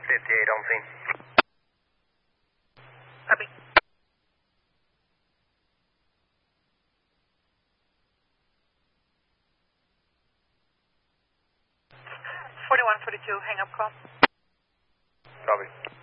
58 on scene. Copy. 4142, hang up call. Copy.